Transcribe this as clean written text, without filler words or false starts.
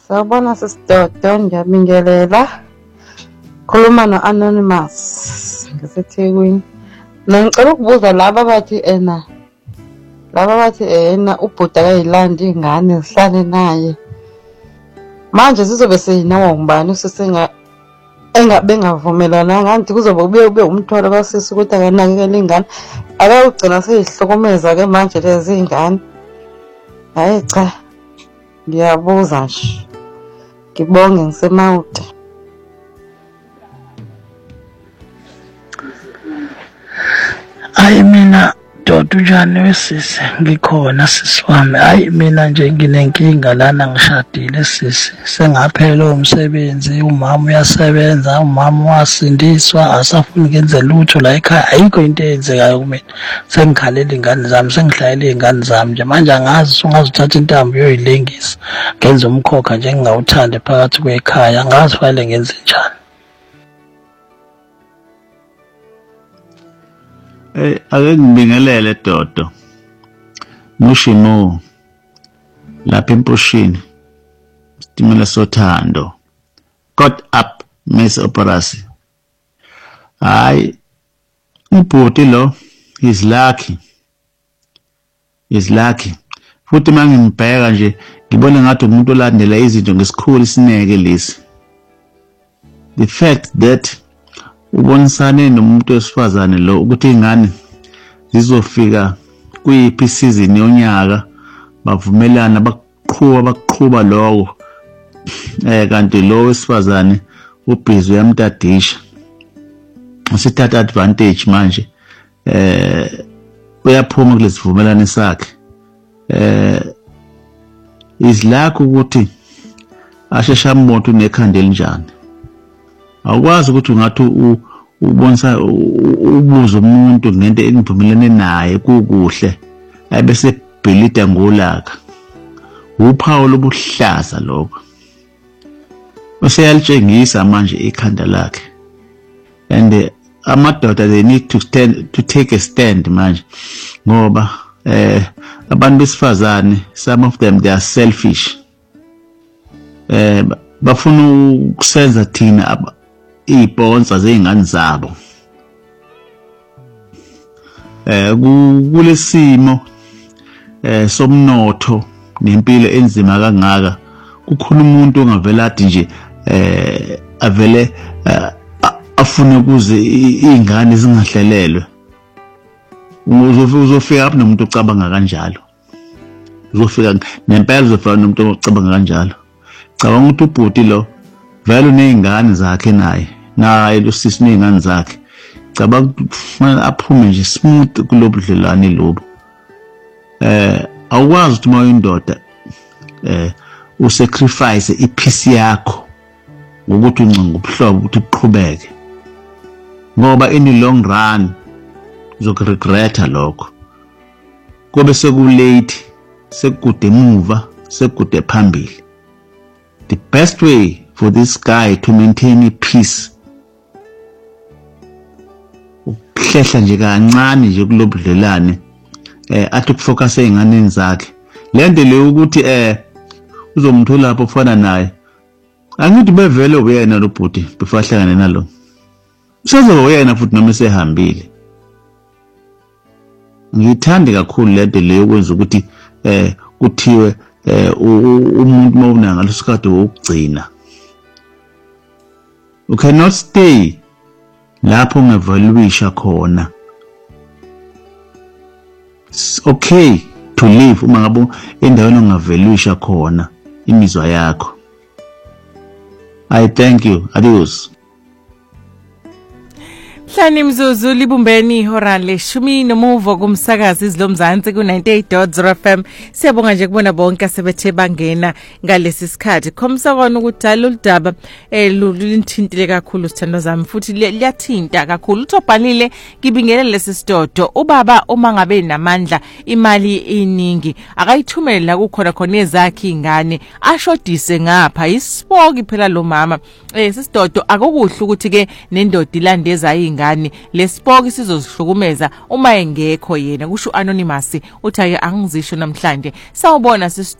Sawubona sisidodo, ngiyabingelela. Khuluma no-Anonymous ngaseThekwini. Ngicela ukubuza laba bathi ubhuti akayilandi ingane zihlale naye. Manje sizobe seyinawo ngubani bengavumelananga anti kuzobe ube umthwalo kasisi ukuthi akanakekela ingane. Akayogcina seyihlokomeza-ke manje lezi ingane. Hayi cha, ngiyabuza nje. Ngibonge ngisemawude. Hayi mina Dodo njani wesisi, ngikhona sisi wami. Hayi mina nje nginenkinga lana ngishadile sisi. Sengaphela umsebenzi, umama uyasebenza, umama wasindiswa, asafuni ngenze lutho la ekhaya. Ayikho into eyenzekayo kumina. Sengikhalela ingane zami, sengihlayela ingane zami nje. Manje angazi ungazuthatha intambo uyoyilengisa. Ngenze umkhokha nje engingawuthanda phakathi kwekhaya. Angazi fanele ngenze njani. Ake ngibingelele Dodo. Mushimo lapha emposhini. Sitimela sothando. Caught up Miss Operasi. Hayi ubhuti lo is lucky. Futhi mangibheka nje ngibona ngathi umuntu olandela izinto ngesikhulu isineke lesi. The fact that ubonisane nomuntu wesifazane lo ukuthi ingane zizofika kuyiphi season yonyaka bavumelana baqhuba lokho kanti lo wesifazane ubhizi uyamtadisha usithatha advantage manje uyaphuma kulesivumelane sakhe isilakho ukuthi ashesha mbonto nekhanda elinjani. Awukwazi ukuthi ungathi ubonisa ubuzo umuntu ngento enivumelene naye kukuhle ayebese bhelida ngolaka. Uphawu lobuhlaza lokho. Useyalitshengisa manje ikhanda lakhe. And amadoda they need to take a stand manje ngoba abantu besifazane, some of them they are selfish. Bafuna ukusenza thina iponsa zeingane zabo. Kulesimo somnotho nempilo enzima kangaka kukhona umuntu ongavela athi nje avele afune kuze izingane zingahlelelwe. Uzofika lapho nomuntu ocabanga kanjalo. Uzofika nempela uzofika nomuntu ocabanga kanjalo. Cabanga ukuthi ubhuti lo vele unezingane zakhe naye lo sisi nezingane zakhe. Cabanga kufanele aphume nje smooth kulobudlelwane lobo. Awukwazi ukuthi uma uyindoda usacrifice ipeace yakho ngokuthi uncinga ubuhlobo ukuthi uqhubeke. Ngoba in the long run uzokuregreta lokho. Kube sekulate, sekude emuva, sekude phambili. The best way for this guy to maintain peace ukuhlehla nje kancane nje kulobudlelane athi ukufocus einganeni zakhe. Lento leyo ukuthi uzomthola lapho ufana naye. Angithi bevele uyena lo bhuti before ahlangane nalo. Usezoba uyena futhi noma esehambile. Ngithanda kakhulu lento leyo ukwenza ukuthi kuthiwe umuntu mawuna ngalesikhathi wokugcina. You cannot stay lapho ungevaluisha khona. It's okay to live uma ngabe endaweni ongaveluisha khona imizwa yakho. I thank you. Adios. Hlani mzuzu libumbeni ihora leshumi nomuvo kumsakazi izilomzansi ku98.0 FM. Siyabonga nje kubona bonke asebethe bangena ngalesi sikhathi. Khomsakona ukuthi aludaba lulithintile kakhulu sithando zami futhi liyathinta kakhulu. Uthobhalile ngibingelele lesi sidodo. Ubaba uma ngabe namandla imali iningi akayithumele la kukhona khona ezakhe ingane ashodise ngapha isipoki phela lo mama. Sisidodo akukuhle ukuthi ke nendoda ilandeza ingane lesipoki sizozihlukumeza uma engekho yena kusho Anonymous uthi ake angizisho namhlanje. Sawubona